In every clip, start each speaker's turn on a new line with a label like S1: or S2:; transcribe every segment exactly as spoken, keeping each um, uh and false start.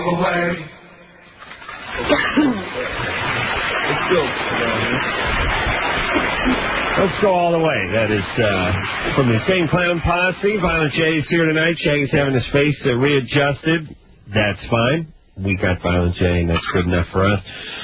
S1: away.
S2: Let's go. Let's go all the way. That is uh, from the Insane Clown Posse. Violent J is here tonight. Shaggy's having his face uh, readjusted. That's fine. We got Violent J, and that's good enough for us.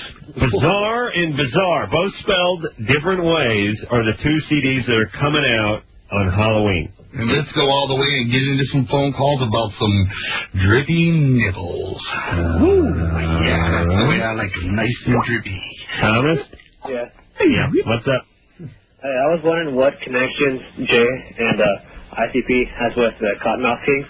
S2: Bizarre and Bizarre, both spelled different ways, are the two C Ds that are coming out on Halloween.
S1: And let's go all the way and get into some phone calls about some drippy nipples. Uh, Ooh, yeah, that's the way I like them, nice and drippy.
S2: Thomas?
S3: Yeah.
S2: Yeah, what's up?
S3: Hey, I was wondering what connections Jay and uh, I C P has with the Cottonmouth Kings.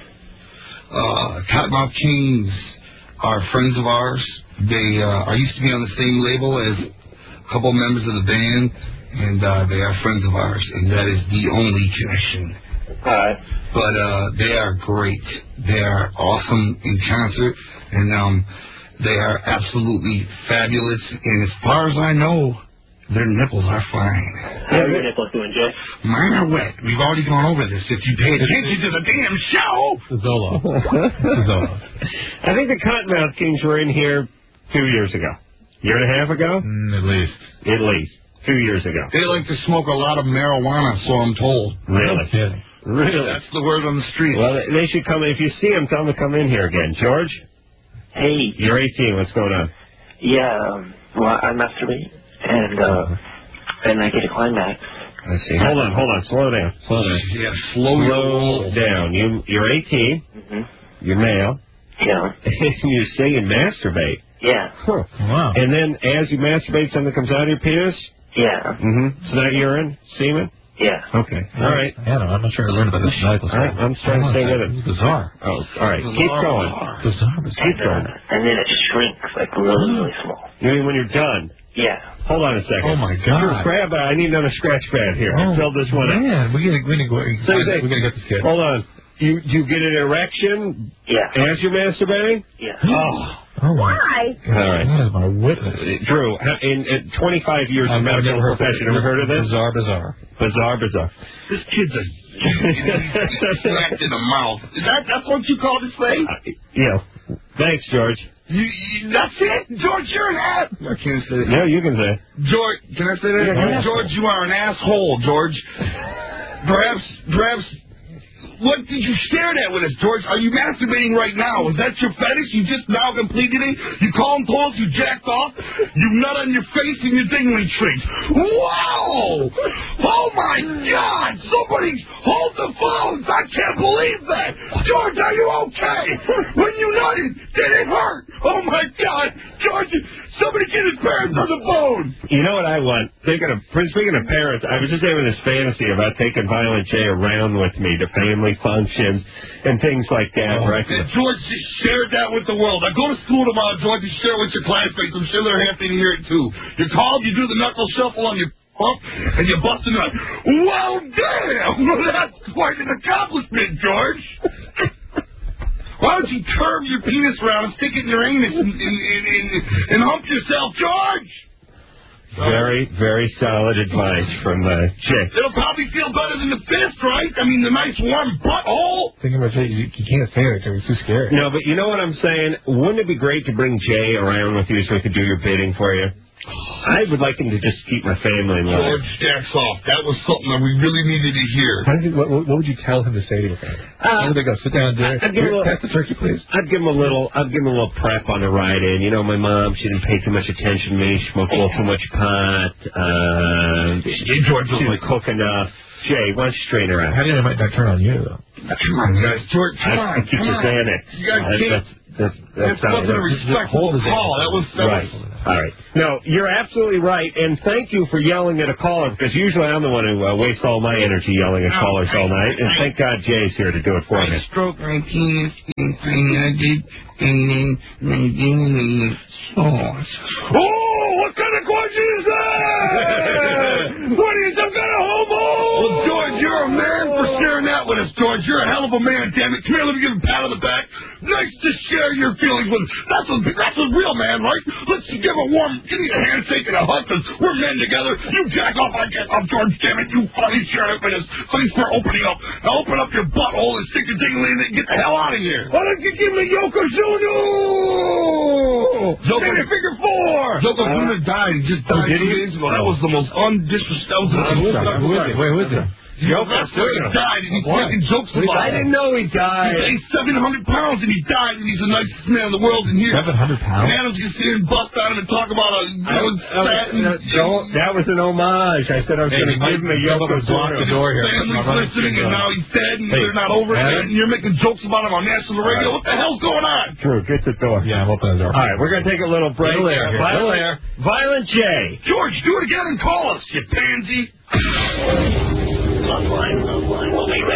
S1: Uh, Cottonmouth Kings are friends of ours. They uh, are used to be on the same label as a couple members of the band, and uh, they are friends of ours, and that is the only connection.
S3: All right.
S1: But uh, they are great. They are awesome in concert, and um, they are absolutely fabulous. And as far as I know, their nipples are fine.
S3: How are your nipples doing, Jay?
S1: Mine are wet. We've already gone over this. If you pay attention to the damn show.
S2: Zola. Zola. I think the Cottonmouth Kings were in here two years ago. Year and a half ago?
S4: Mm, at least.
S2: At least. Two years ago.
S1: They like to smoke a lot of marijuana, so I'm told.
S2: Really?
S4: Yeah.
S2: Really?
S1: That's the word on the street.
S2: Well, they should come in. If you see them, tell them to come in here again. George?
S5: Hey.
S2: You're eighteen. What's going on?
S5: Yeah, um, well, I masturbate, and, uh, and I get a climax.
S2: I see. Hold on, hold on. Slow down. Slow down.
S1: Yeah, slow,
S2: slow down. You, you're eighteen.
S5: Mm-hmm.
S2: You're male.
S5: Yeah.
S2: And you say you masturbate.
S5: Yeah.
S2: Huh.
S4: Wow.
S2: And then as you masturbate, something comes out of your penis?
S5: Yeah.
S2: Mm-hmm. It's not urine? Semen?
S5: Yeah.
S2: Okay. All right.
S4: Yeah, no, I'm not sure I learned about this tonight.
S2: All right. I'm trying to stay with it.
S4: It's bizarre.
S2: Oh, all right. Keep going.
S4: Bizarre. bizarre.
S2: Keep going.
S5: And, uh, and then it shrinks, like, really, really small.
S2: You mean when you're done?
S5: Yeah.
S2: Hold on a second.
S4: Oh, my God.
S2: Here, grab, uh, I need another scratch pad here.
S4: Oh,
S2: Fill this one
S4: man.
S2: up.
S4: We're going we to
S2: So
S4: we to get this kid.
S2: Hold on. You you get an erection
S5: Yeah.
S2: as you're masturbating?
S5: Yeah.
S2: Oh.
S4: Oh, my.
S6: Why?
S2: All right.
S4: That is my witness.
S2: Uh, Drew, in, in twenty-five years
S4: I've
S2: of medical
S4: never heard
S2: profession, ever heard of this?
S4: Bizarre, bizarre.
S2: Bizarre, bizarre.
S1: This kid's a smacked in the mouth. Is that that's what you call this thing?
S2: Uh, yeah. Thanks, George.
S1: You, you, that's it, George. You're an ass. I can't say that.
S2: No, you can say.
S1: George, can I say that?
S2: Yeah,
S1: George, you are an asshole, George. Perhaps, perhaps. What did you stare at with us, George? Are you masturbating right now? Is that your fetish? You just now completed it? You call them clothes, you jacked off, you nut on your face, and your dingling shrinks. Wow! Oh, my God! Somebody hold the phones! I can't believe that! George, are you okay? When you nutted, did it hurt? Oh, my God! George, somebody get his parents on the phone!
S2: You know what I want? Speaking of, speaking of parents, I was just having this fantasy about taking Violent J around with me to family functions and things like that,
S1: oh,
S2: right?
S1: And George, just share that with the world. I go to school tomorrow, George, and share it with your classmates. I'm sure they're happy to hear it, too. You're called, you do the knuckle shuffle on your pump, and you bust a nut. Well, damn! That's quite an accomplishment, George. Why don't you curve your penis around and stick it in your anus and, and, and, and, and hump yourself, George?
S2: Very, very solid advice from uh, Jay.
S1: It'll probably feel better than the fist, right? I mean, the nice warm butthole.
S4: Thinking about Jay, you, you can't say it. It's too scary.
S2: No, but you know what I'm saying? Wouldn't it be great to bring Jay around with you so he could do your bidding for you? I would like him to just keep my family in line.
S1: George stacks off. That was something that we really needed to hear.
S4: How did you, what, what would you tell him to say to your family?
S2: Uh,
S4: Where would they go? Sit down, Jerry.
S2: I'd give him a little,
S4: pass the turkey, please.
S2: I'd give him a little. I'd give him a little prep on the ride in. You know, my mom, she didn't pay too much attention to me. She smoked a little too much pot. Uh,
S1: Hey, George,
S2: she didn't cook enough. Jay, why don't you straighten her out?
S4: How do you know it might not turn on you, though?
S1: Come on, guys. George, come
S2: I,
S1: on.
S2: I keep
S1: come
S2: you
S1: on.
S2: Xanax.
S1: You guys
S2: Uh,
S1: can't.
S2: That's, that's, that's,
S1: That's wasn't a respectful call. That was, that
S2: right.
S1: was...
S2: All right. No, you're absolutely right, and thank you for yelling at a caller, because usually I'm the one who uh, wastes all my energy yelling at
S1: No,
S2: callers
S1: I,
S2: all night, and
S1: I,
S2: thank God Jay's here to do it for
S1: I
S2: me.
S1: stroked my penis and I did, and then my dingling sauce. Oh, what kind of question is that? What are you, some kind of homo? Well, George, you're a man for sharing that with us, George. You're a hell of a man, damn it. Come here, let me give him a pat on the back. Nice to share share your feelings with. That's a, that's a real man, right? Let's give a warm, give me a handshake and a hug, because we're men together. You jack off, I jack off, George, damn it, you funny sheriff, and thanks for opening up. Now open up your butthole and stick your dingling in it and get the hell out of here.
S2: Why don't you give me Yokozuna?
S1: Yokozuna
S2: figure four.
S1: Yokozuna died. He just died two days ago. That was the most undisrespectful.
S4: Who is it? Wait, who is it?
S1: Yokozuna died, and he's
S4: What?
S1: making jokes about
S2: I
S1: it.
S2: didn't know he
S1: He
S2: died.
S1: weighs seven hundred pounds, and he died, and he's the nicest man in the world. And here,
S4: seven hundred pounds?
S1: and Adams can sit and bust on him and talk about a, you know,
S2: I-
S1: fat and,
S2: I- don't- that was an homage. I said I was
S4: Hey,
S2: going to
S4: you
S2: give him a
S4: might- block the
S2: Yokozuna.
S4: door here.
S1: family's listening, and now he's dead, and
S4: Hey,
S1: they're not over it,
S4: Adam?
S1: and you're making jokes about him on national radio. What the hell's going on?
S2: Drew, get the door.
S4: Yeah, I'm opening the door.
S2: All right, we're going to take a little break.
S4: Little air here.
S2: Violent,
S4: Little air.
S2: Violent J.
S1: George, do it again and call us, you pansy.
S6: Loveline, Loveline will be ready.